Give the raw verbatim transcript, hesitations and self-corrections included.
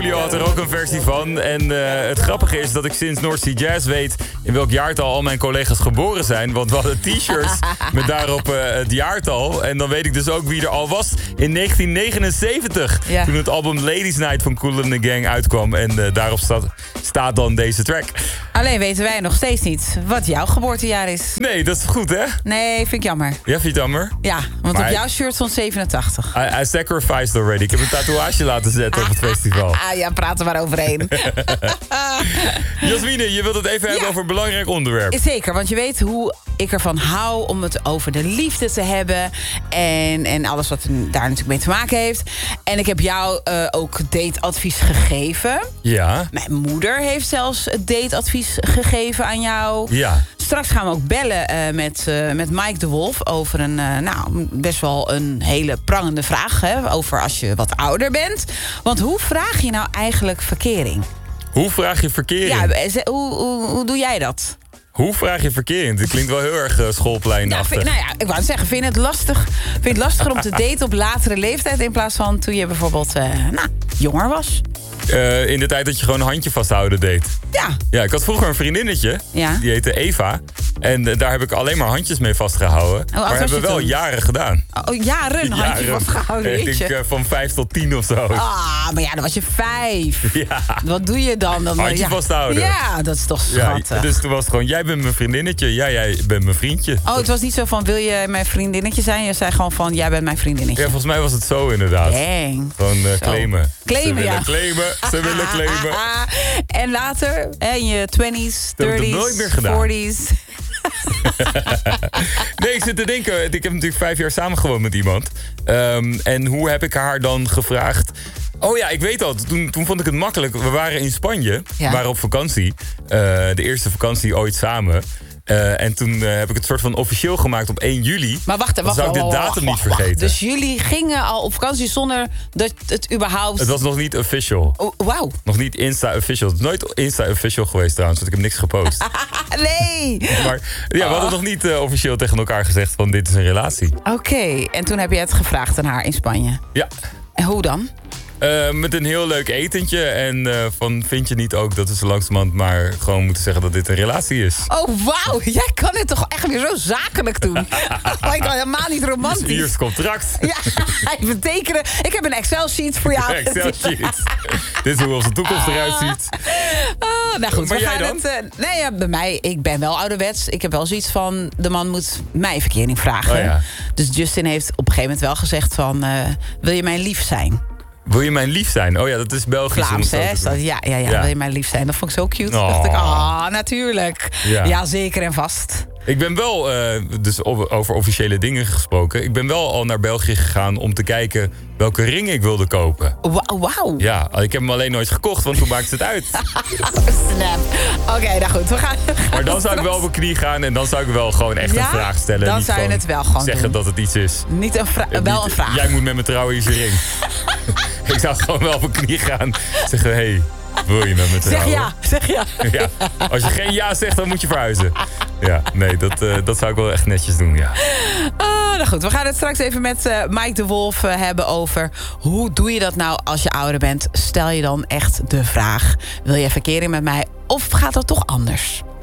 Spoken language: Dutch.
Julio had er ook een versie van. En uh, het grappige is dat ik sinds North Sea Jazz weet in welk jaartal al mijn collega's geboren zijn. Want we hadden t-shirts met daarop uh, het jaartal. En dan weet ik dus ook wie er al was in negentien negenenzeventig. Ja. Toen het album Ladies Night van Kool and the Gang uitkwam. En uh, daarop staat, staat dan deze track. Alleen weten wij nog steeds niet wat jouw geboortejaar is. Nee, dat is goed, hè? Nee, vind ik jammer. Ja, vind je het jammer? Ja, want maar op jouw shirt stond zevenentachtig. I, I sacrificed already. Ik heb een tatoeage laten zetten op het festival. Ah, ja, praat er maar overheen. Jasmine, je wilt het even ja. hebben over een belangrijk onderwerp. Zeker, want je weet hoe ik ervan hou om het over de liefde te hebben. En, en alles wat daar natuurlijk mee te maken heeft. En ik heb jou uh, ook dateadvies gegeven. Ja. Mijn moeder heeft zelfs het dateadvies gegeven aan jou. Ja. Straks gaan we ook bellen uh, met, uh, met Mike de Wolf over een, uh, nou, best wel een hele prangende vraag. Hè, over als je wat ouder bent. Want hoe vraag je nou eigenlijk verkering? Hoe vraag je verkering? Ja, hoe, hoe, hoe doe jij dat? Hoe vraag je verkering? Dit klinkt wel heel erg uh, schoolpleinachtig. Nou, nou ja, ik wou zeggen, vind je het lastig, vind je het lastiger om te daten op latere leeftijd in plaats van toen je bijvoorbeeld uh, nou, jonger was? Uh, in de tijd dat je gewoon een handje vasthouden deed. Ja. Ja, ik had vroeger een vriendinnetje. Ja. Die heette Eva. En uh, daar heb ik alleen maar handjes mee vastgehouden. Oh, maar hebben we wel toen? jaren gedaan. Oh, jaren handjes jaren. vastgehouden, Ik denk uh, van vijf tot tien of zo. Ah, maar ja, dan was je vijf. Ja. Wat doe je dan? dan handje ja. vasthouden. Ja, dat is toch schattig. Ja, dus toen was het gewoon, jij bent mijn vriendinnetje. Ja, jij bent mijn vriendje. Oh, het was niet zo van, wil je mijn vriendinnetje zijn? Je zei gewoon van, jij bent mijn vriendinnetje. Ja, volgens mij was het zo inderdaad. Dang. Gewoon uh, claimen. Claimen, Ze ja. claimen, ze willen claimen. En later, hè, in je twinties, derties, nooit meer gedaan. forties. Nee, ik zit te denken. Ik heb natuurlijk vijf jaar samengewoond met iemand. Um, en hoe heb ik haar dan gevraagd? Oh ja, ik weet al. Toen, toen vond ik het makkelijk. We waren in Spanje. Ja. We waren op vakantie. Uh, de eerste vakantie ooit samen. Uh, en toen uh, heb ik het soort van officieel gemaakt op één juli. Maar wacht, wacht, zou ik de datum wacht, niet vergeten. Wacht. Dus jullie gingen al op vakantie zonder dat het überhaupt... Het was nog niet official. Oh, wauw. Nog niet Insta-official. Het is nooit Insta-official geweest trouwens, want ik heb niks gepost. Nee! Maar ja, we hadden nog niet uh, officieel tegen elkaar gezegd van dit is een relatie. Oké, okay. En toen heb je het gevraagd aan haar in Spanje? Ja. En hoe dan? Uh, met een heel leuk etentje. En uh, van vind je niet ook dat we zo langzamerhand maar gewoon moeten zeggen dat dit een relatie is? Oh, wauw. Jij kan het toch echt weer zo zakelijk doen? Maar ik kan helemaal niet romantisch. Dus hier is het contract. Ja, even tekenen. Ik heb een Excel-sheet voor jou. Excel-sheet. Dit is hoe onze toekomst eruit ziet. Oh, nou goed, maar we jij gaan dan? Het, uh, nee, ja, bij mij, ik ben wel ouderwets. Ik heb wel zoiets van, de man moet mij verkering vragen. Oh, ja. Dus Justin heeft op een gegeven moment wel gezegd van, uh, wil je mijn lief zijn? Wil je mijn lief zijn? Oh ja, dat is Belgisch. Vlaams, hè? Ja, ja, ja, ja, wil je mijn lief zijn? Dat vond ik zo cute. Oh. Dacht ik, ah, natuurlijk. Ja. Ja, zeker en vast. Ik ben wel, uh, dus over officiële dingen gesproken... ik ben wel al naar België gegaan om te kijken welke ring ik wilde kopen. Wauw. Wow. Ja, ik heb hem alleen nooit gekocht, want toen maakte het uit. Snap. Oké, okay, nou goed, we gaan... Maar dan zou ik wel op mijn knie gaan en dan zou ik wel gewoon echt ja? een vraag stellen. Dan niet zou je het wel gewoon zeggen doen. dat het iets is. Niet een vraag, wel niet, een vraag. Jij moet met me trouwen, hier is je ring. Ik zou gewoon wel op mijn knie gaan zeggen, hé... Hey, wil je met me trouwen? Zeg ja, zeg ja. Ja. Als je geen ja zegt, dan moet je verhuizen. Ja, nee, dat, uh, dat zou ik wel echt netjes doen, ja. Oh, nou goed, we gaan het straks even met uh, Mike de Wolf uh, hebben over... hoe doe je dat nou als je ouder bent? Stel je dan echt de vraag, wil je verkering met mij of gaat dat toch anders?